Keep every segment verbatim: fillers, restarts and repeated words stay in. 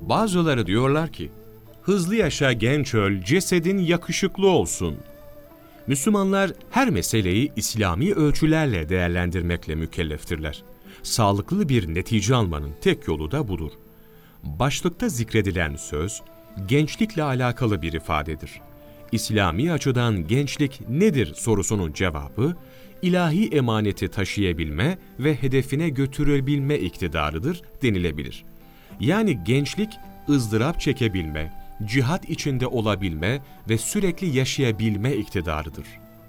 Bazıları diyorlar ki, hızlı yaşa genç öl, cesedin yakışıklı olsun. Müslümanlar her meseleyi İslami ölçülerle değerlendirmekle mükelleftirler. Sağlıklı bir netice almanın tek yolu da budur. Başlıkta zikredilen söz, gençlikle alakalı bir ifadedir. İslami açıdan gençlik nedir sorusunun cevabı, ilahi emaneti taşıyabilme ve hedefine götürebilme iktidarıdır denilebilir. Yani gençlik, ızdırap çekebilme, cihat içinde olabilme ve sürekli yaşayabilme iktidarıdır.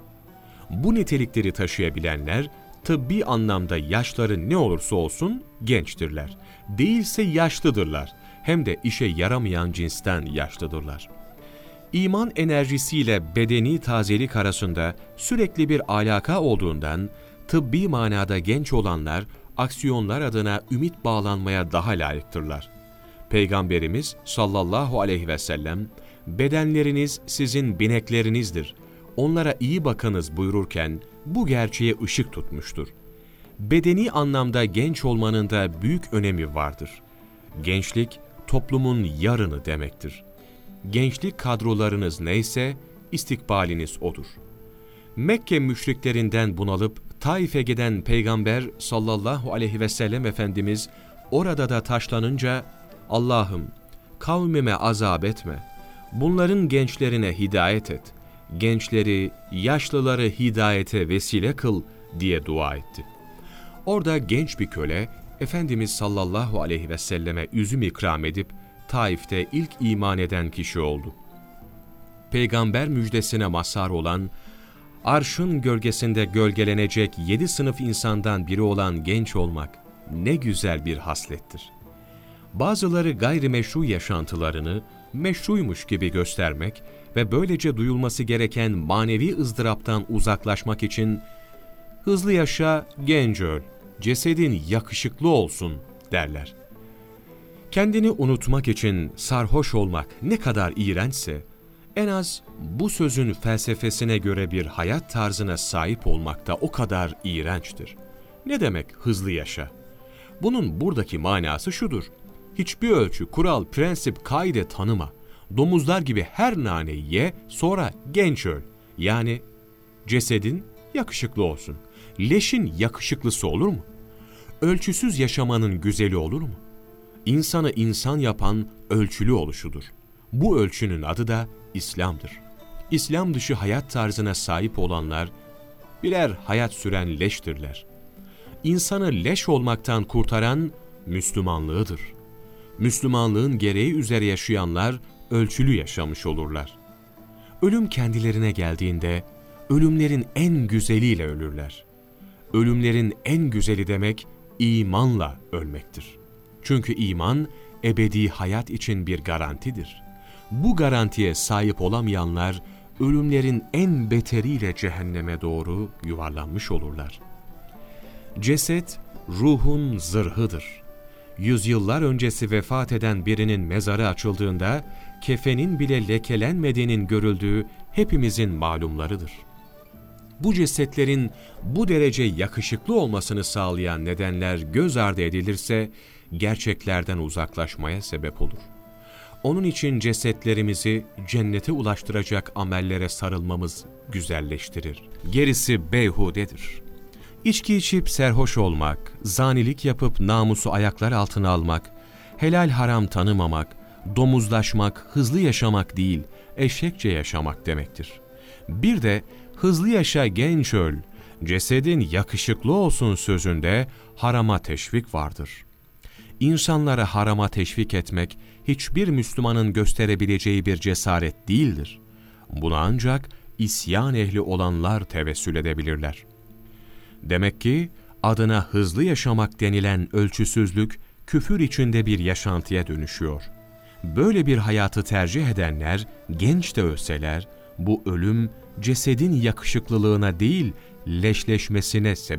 Bu nitelikleri taşıyabilenler, tıbbi anlamda yaşları ne olursa olsun gençtirler. Değilse yaşlıdırlar. Hem de işe yaramayan cinsten yaşlıdırlar. İman enerjisiyle bedeni tazelik arasında sürekli bir alaka olduğundan, tıbbi manada genç olanlar, aksiyonlar adına ümit bağlanmaya daha layıktırlar. Peygamberimiz sallallahu aleyhi ve sellem, bedenleriniz sizin bineklerinizdir, onlara iyi bakınız buyururken bu gerçeğe ışık tutmuştur. Bedeni anlamda genç olmanın da büyük önemi vardır. Gençlik, toplumun yarını demektir. Gençlik kadrolarınız neyse, istikbaliniz odur. Mekke müşriklerinden bunalıp Taif'e giden Peygamber sallallahu aleyhi ve sellem Efendimiz orada da taşlanınca, Allah'ım kavmime azap etme, bunların gençlerine hidayet et, gençleri, yaşlıları hidayete vesile kıl diye dua etti. Orada genç bir köle, Efendimiz sallallahu aleyhi ve selleme üzüm ikram edip, Taif'te ilk iman eden kişi oldu. Peygamber müjdesine mazhar olan, arşın gölgesinde gölgelenecek yedi sınıf insandan biri olan genç olmak ne güzel bir haslettir. Bazıları gayrimeşru yaşantılarını meşruymuş gibi göstermek ve böylece duyulması gereken manevi ızdıraptan uzaklaşmak için hızlı yaşa, genç öl, cesedin yakışıklı olsun derler. Kendini unutmak için sarhoş olmak ne kadar iğrençse, en az bu sözün felsefesine göre bir hayat tarzına sahip olmak da o kadar iğrençtir. Ne demek hızlı yaşa? Bunun buradaki manası şudur: hiçbir ölçü, kural, prensip, kaide tanıma. Domuzlar gibi her naneyi ye, sonra genç öl. Yani cesedin yakışıklı olsun. Leşin yakışıklısı olur mu? Ölçüsüz yaşamanın güzeli olur mu? İnsanı insan yapan ölçülü oluşudur. Bu ölçünün adı da İslam'dır. İslam dışı hayat tarzına sahip olanlar birer hayat süren leştirler. İnsanı leş olmaktan kurtaran Müslümanlığıdır. Müslümanlığın gereği üzere yaşayanlar ölçülü yaşamış olurlar. Ölüm kendilerine geldiğinde ölümlerin en güzeliyle ölürler. Ölümlerin en güzeli demek imanla ölmektir. Çünkü iman ebedi hayat için bir garantidir. Bu garantiye sahip olamayanlar ölümlerin en beteriyle cehenneme doğru yuvarlanmış olurlar. Ceset ruhun zırhıdır. Yüzyıllar öncesi vefat eden birinin mezarı açıldığında kefenin bile lekelenmediğinin görüldüğü hepimizin malumlarıdır. Bu cesetlerin bu derece yakışıklı olmasını sağlayan nedenler göz ardı edilirse gerçeklerden uzaklaşmaya sebep olur. Onun için cesetlerimizi cennete ulaştıracak amellere sarılmamız güzelleştirir. Gerisi beyhudedir. İçki içip serhoş olmak, zanilik yapıp namusu ayaklar altına almak, helal haram tanımamak, domuzlaşmak, hızlı yaşamak değil, eşekçe yaşamak demektir. Bir de hızlı yaşa genç öl, cesedin yakışıklı olsun sözünde harama teşvik vardır. İnsanları harama teşvik etmek hiçbir Müslümanın gösterebileceği bir cesaret değildir. Buna ancak isyan ehli olanlar tevessül edebilirler. Demek ki adına hızlı yaşamak denilen ölçüsüzlük küfür içinde bir yaşantıya dönüşüyor. Böyle bir hayatı tercih edenler genç de ölseler bu ölüm cesedin yakışıklılığına değil leşleşmesine sebep